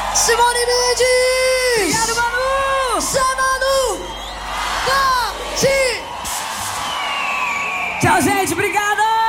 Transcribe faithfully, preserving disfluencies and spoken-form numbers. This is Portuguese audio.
Simone Mendes! Obrigado, Manu! Zé Manu! Tati! Tchau, gente, obrigada!